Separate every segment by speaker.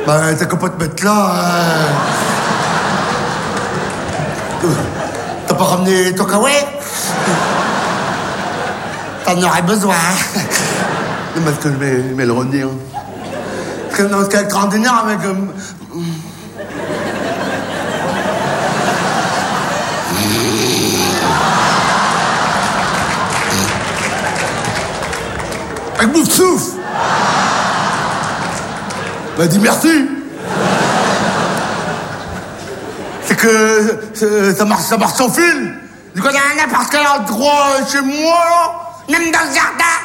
Speaker 1: Bah, t'as qu'à pas te mettre là. T'as pas ramené ton kawaii? T'en aurais besoin. Parce que je vais le redire. Parce que dans ce cas extraordinaire avec... Avec bouffe souffle. Bah dis merci. C'est que ça marche sans fil. Du coup, il y a n'importe quel endroit chez moi, là, même dans le jardin.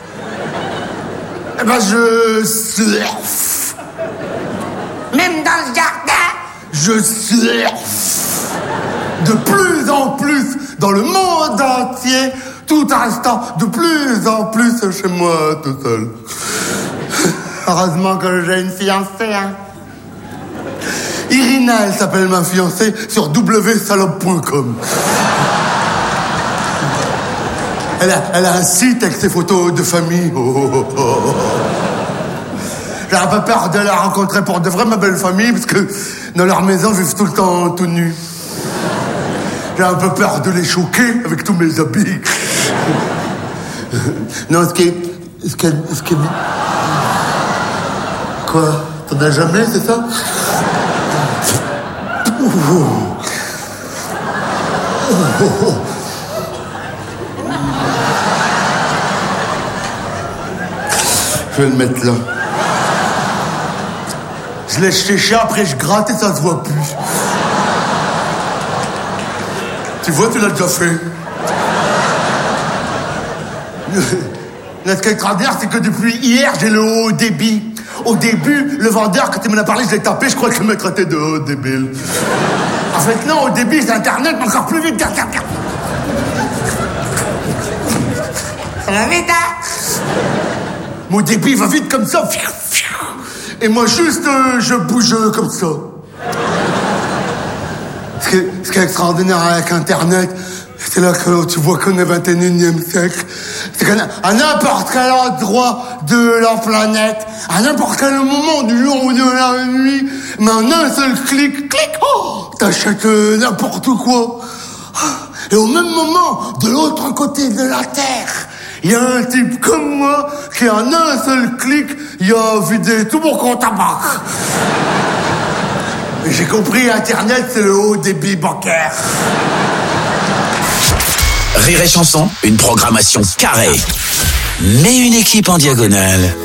Speaker 1: Eh ben, je surfe. Même dans le jardin, je surfe. De plus en plus, dans le monde entier, tout instant, de plus en plus chez moi, tout seul. Heureusement que j'ai une fiancée, hein. Irina, elle s'appelle ma fiancée, sur wsalope.com. Elle a un site avec ses photos de famille. J'ai un peu peur de la rencontrer pour de vrai, ma belle famille, parce que dans leur maison, ils vivent tout le temps tout nus. J'ai un peu peur de les choquer avec tous mes habits. Non, ce qui est... Quoi? T'en as jamais, c'est ça? Je vais le mettre là. Je lèche les chiens, après je gratte et ça se voit plus. Tu vois, tu l'as déjà fait. Ce qui est extraordinaire, c'est que depuis hier, j'ai le haut débit. Au début, le vendeur, quand il m'en a parlé, je l'ai tapé, je crois qu'il me traitait de haut débile. En fait, non, au débit, c'est Internet, mais encore plus vite. Ça va vite, hein? Mon débit va vite comme ça. Et moi, juste, je bouge comme ça. Ce qui est extraordinaire avec Internet, c'est là que tu vois qu'on est 21e siècle. C'est qu'à n'importe quel endroit de la planète, à n'importe quel moment du jour ou de la nuit, mais en un seul clic, t'achètes n'importe quoi. Et au même moment, de l'autre côté de la Terre, il y a un type comme moi qui, en un seul clic, il a vidé tout mon compte à banque. Et j'ai compris, Internet, c'est le haut débit bancaire.
Speaker 2: Rire et Chanson, une programmation carrée, mais une équipe en diagonale.